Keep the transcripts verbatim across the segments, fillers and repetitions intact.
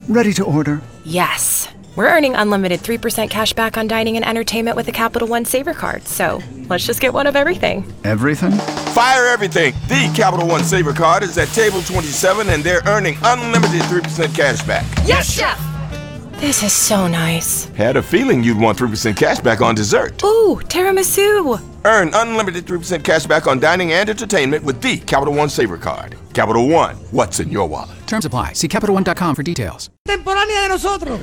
Ready to order. Yes. We're earning unlimited three percent cash back on dining and entertainment with the Capital One Saver Card. So let's just get one of everything. Everything? Fire everything. The Capital One Saver Card is at table twenty-seven, and they're earning unlimited three percent cash back. Yes, Chef! This is so nice. Had a feeling you'd want three percent cash back on dessert. Ooh, tiramisu! Earn unlimited three percent cash back on dining and entertainment with the Capital One Saver Card. Capital One, what's in your wallet? Terms apply. See Capital One dot com for details. Temporánea de nosotros.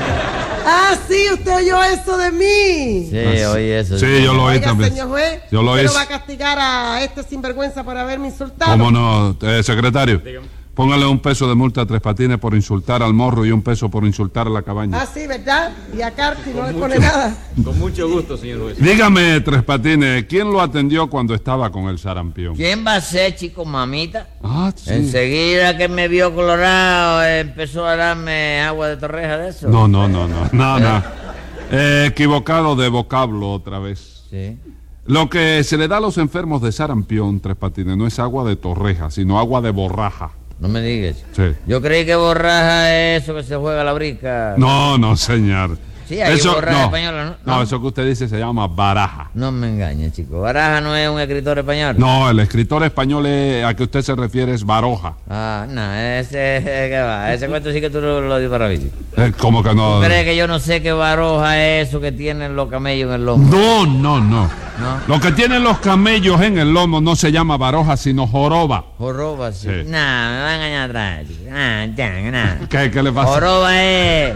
Ah, sí, usted oyó eso de mí. Sí, oí eso. Sí, yo lo oí Oiga, también. señor juez, Yo lo oí. ¿usted no va a castigar a este sinvergüenza por haberme insultado? ¿Cómo no? Eh, secretario, póngale un peso de multa a Tres Patines por insultar al morro y un peso por insultar a la cabaña. Ah, sí, ¿verdad? Y a Carti no le pone nada. Con mucho gusto, señor juez. Dígame, Tres Patines, ¿quién lo atendió cuando estaba con el sarampión? ¿Quién va a ser, chico, mamita? Ah, sí. Enseguida que me vio colorado, empezó a darme agua de torreja de eso. No, no, no, no, no, no. Eh, equivocado de vocablo otra vez. Sí. Lo que se le da a los enfermos de sarampión, Tres Patines, no es agua de torreja, sino agua de borraja. No me digas. Sí. Yo creí que borraja es eso que se juega a la brica. No, no, señor. Sí, hay eso, borraja no, española, ¿no? No, No. eso que usted dice se llama baraja. No me engañes, chico. Baraja no es un escritor español. No, el escritor español es- a que usted se refiere es Baroja. Ah, no, ese, ¿qué va? Ese cuento sí que tú lo, lo dices para mí, chico. Eh, ¿Cómo que no? ¿Tú crees que yo no sé qué baroja es eso que tienen los camellos en el lomo? No, no, no. ¿No? Lo que tienen los camellos en el lomo no se llama baroja, sino joroba. Joroba, sí. Sí. No, me va a engañar atrás, chico. Ah, ya, nada. ¿Qué, qué le pasa? Joroba es...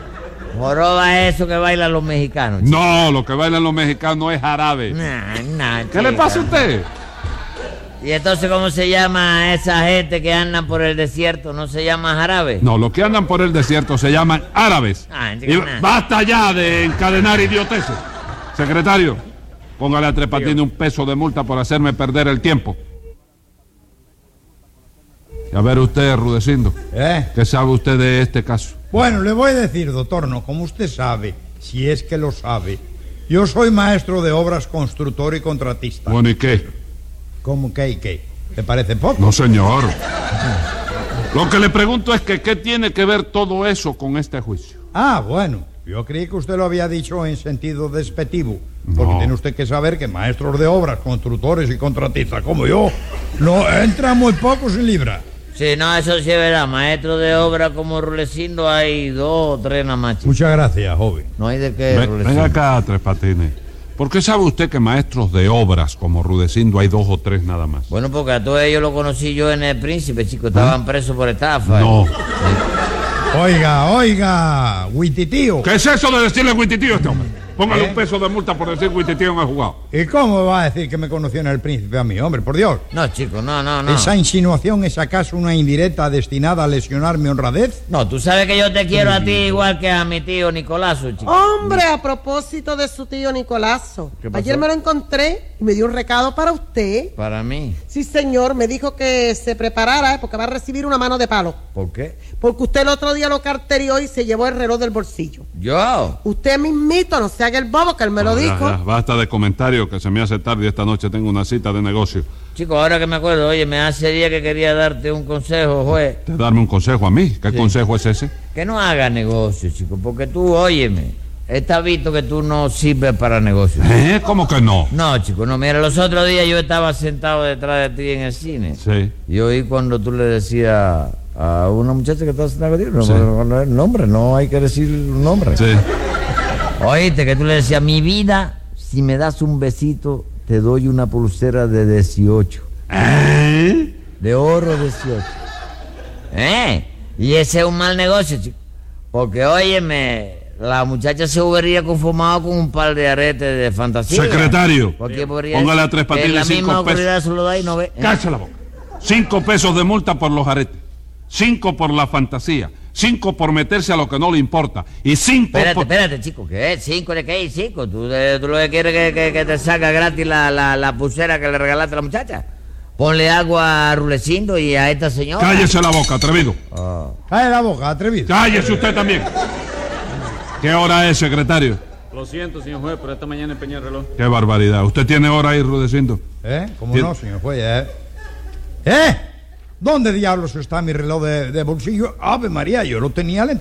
Joroba es eso que bailan los mexicanos, chico. No, lo que bailan los mexicanos es jarabe. Nah, nah, ¿Qué le chica. pasa a usted? ¿Y entonces cómo se llama esa gente que andan por el desierto? ¿No se llama jarabe? No, los que andan por el desierto se llaman árabes. Ah, Y chica, nah. basta ya de encadenar idioteces. Secretario, póngale a Tres Patines un peso de multa por hacerme perder el tiempo. Y a ver usted, Rudecindo, ¿Eh? ¿qué sabe usted de este caso? Bueno, le voy a decir, doctor, no, como usted sabe, si es que lo sabe, yo soy maestro de obras, constructor y contratista. Bueno, ¿y qué? ¿Cómo que y qué? ¿Te parece poco? No, señor. Lo que le pregunto es que ¿qué tiene que ver todo eso con este juicio? Ah, bueno, yo creí que usted lo había dicho en sentido despectivo, porque No. tiene usted que saber que maestros de obras, constructores y contratistas como yo, no entran muy pocos en libra. Sí, no, eso sí es verdad. Maestro de obra como Rulecindo hay dos o tres nada más, chico. Muchas gracias, joven. No hay de qué, Ve- Rulecindo. Venga acá, Tres Patines. ¿Por qué sabe usted que maestros de obras como Rudecindo hay dos o tres nada más? Bueno, porque a todos ellos los conocí yo en El Príncipe, chico. Estaban presos por estafa. No. Oiga, oiga, Huititío. ¿Qué es eso de decirle Huititío a este hombre? Póngale ¿Eh? un peso de multa por decir Huititío en el jugado. ¿Y cómo va a decir que me conoció en El Príncipe a mí, hombre? Por Dios. No, chico, no, no, no. ¿Esa insinuación es acaso una indirecta destinada a lesionar mi honradez? No, tú sabes que yo te quiero a ti igual que a mi tío Nicolazo, chico. Hombre, a propósito de su tío Nicolazo, ¿Qué pasó? ayer me lo encontré y me dio un recado para usted. Para mí. Sí, señor, me dijo que se preparara, eh, porque va a recibir una mano de palo. ¿Por qué? Porque usted el otro día lo carterió y se llevó el reloj del bolsillo. ¿Yo? Usted mismito, no se haga el bobo, que él me lo Ya, dijo. ya, basta de comentarios que se me hace tarde y esta noche tengo una cita de negocio. Chico, ahora que me acuerdo, oye, me hace día que quería darte un consejo, juez. ¿Te darme un consejo a mí? ¿Qué Sí. consejo es ese? Que no hagas negocio, chico, porque tú, óyeme, está visto que tú no sirves para negocios. ¿Eh? ¿Cómo que no? No, chico, no, mira, los otros días yo estaba sentado detrás de ti en el cine. Sí. Y oí cuando tú le decías a una muchacha que estaba sentada contigo, no, Sí. no, no, el nombre, no hay que decir un nombre. Sí. Oíste, que tú le decías, mi vida, si me das un besito, te doy una pulsera de dieciocho. ¿Eh? De oro dieciocho. ¿Eh? Y ese es un mal negocio, chico. Porque, óyeme, la muchacha se hubiera conformado con un par de aretes de fantasía. Secretario, Porque podría póngale a decir Tres que Patines la cinco misma pesos. autoridad se lo da y no ve. ¿eh? Cállate la boca. Cinco pesos de multa por los aretes. Cinco por la fantasía. Cinco por meterse a lo que no le importa. Y cinco Espérate, por... espérate, chico, ¿qué es? ¿Cinco de qué? ¿Cinco? ¿Tú, eh, tú lo que quieres que, que, que te salga gratis la, la, la pulsera que le regalaste a la muchacha? Ponle agua a Rulecindo y a esta señora. Cállese la boca, atrevido. Oh. Cállate la boca, atrevido. Cállese usted también. ¿Qué hora es, secretario? Lo siento, señor juez, pero esta mañana empeñé el reloj. Qué barbaridad. ¿Usted tiene hora ahí, Rudecindo? ¿Eh? ¿Cómo Tien- no, señor juez? ¿Eh? ¿Eh? ¿Dónde diablos está mi reloj de, de bolsillo? Ave María, yo lo tenía al entrar.